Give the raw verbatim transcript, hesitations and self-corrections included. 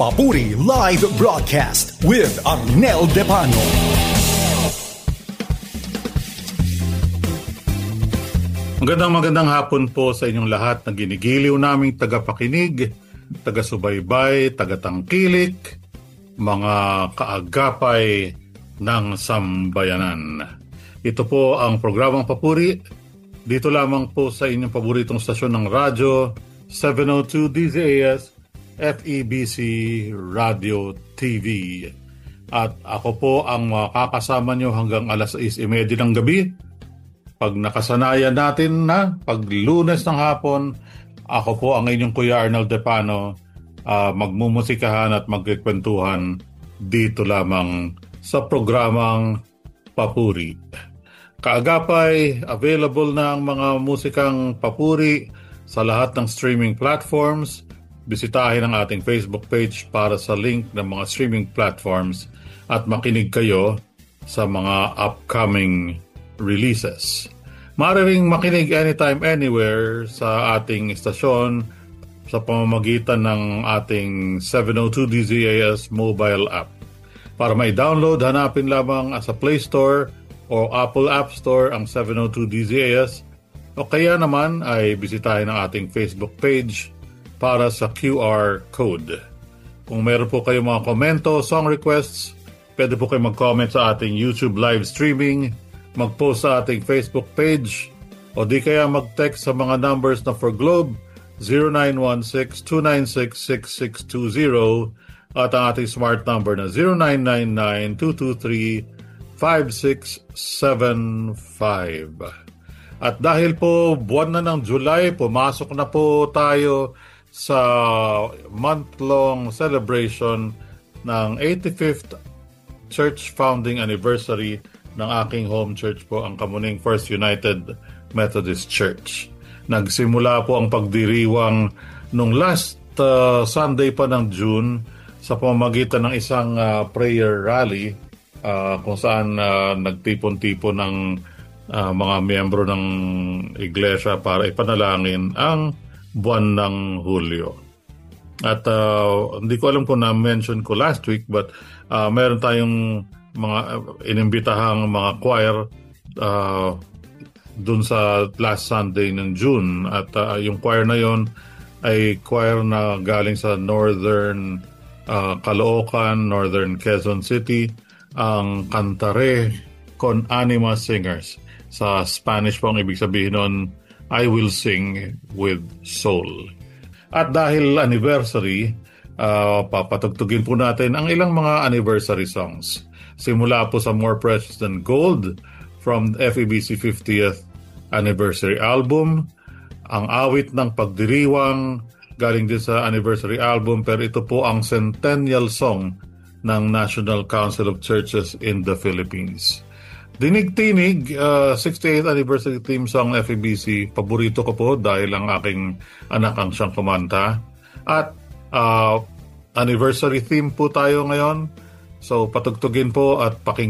Papuri Live Broadcast with Arnel Depano. Magandang magandang hapon po sa inyong lahat na ginigiliw naming tagapakinig, taga-subaybay, taga-tangkilik, mga kaagapay ng sambayanan. Ito po ang programang Papuri. Dito lamang po sa inyong paboritong stasyon ng radyo, seven oh two D Z A S, F E B C Radio T V. At ako po ang makakasama nyo hanggang alas sais trenta ng gabi. Pag nakasanayan natin na, pag Lunes ng hapon, ako po ang inyong Kuya Arnel Depano, uh, magmumusikahan at magkikwentuhan dito lamang sa programang Papuri. Kaagapay, available na ang mga musikang Papuri sa lahat ng streaming platforms. Bisitahin ang ating Facebook page para sa link ng mga streaming platforms at makinig kayo sa mga upcoming releases. Maaari ring makinig anytime, anywhere sa ating istasyon sa pamamagitan ng ating seven oh two D Z A S mobile app. Para may download, hanapin lamang sa Play Store o Apple App Store ang seven oh two D Z A S o kaya naman ay bisitahin ang ating Facebook page para sa Q R code. Kung meron po kayong mga komento, song requests, pwede po kayo mag-comment sa ating YouTube live streaming, mag-post sa ating Facebook page, o di kaya mag-text sa mga numbers na for Globe zero nine one six two nine six six six two zero at ang ating smart number na zero nine nine nine two two three five six seven five. At dahil po buwan na ng July, pumasok na po tayo sa month-long celebration ng eighty-fifth Church Founding Anniversary ng aking home church po, ang Kamuning First United Methodist Church. Nagsimula po ang pagdiriwang nung last uh, Sunday pa ng June sa pamamagitan ng isang uh, prayer rally uh, kung saan uh, nagtipon-tipon ng uh, mga miyembro ng iglesia para ipanalangin ang buwan ng Hulyo. At uh, hindi ko alam kung na-mention ko last week, but uh, meron tayong mga uh, inimbitahang mga choir uh, dun sa last Sunday ng June. At uh, yung choir na yon ay choir na galing sa Northern uh, Caloocan, Northern Quezon City, ang Cantare con Anima Singers. Sa Spanish po ang ibig sabihin nun, I will sing with soul. At dahil anniversary, uh, papatugtugin po natin ang ilang mga anniversary songs. Simula po sa More Precious Than Gold from F E B C fiftieth Anniversary Album. Ang awit ng pagdiriwang galing din sa anniversary album, pero ito po ang centennial song ng National Council of Churches in the Philippines. Dinig-tinig, uh, sixty-eighth anniversary theme song F E B C. Paborito ko po dahil ang aking anak ang siyang kumanta. At uh, anniversary theme po tayo ngayon. So patugtugin po at pakinggan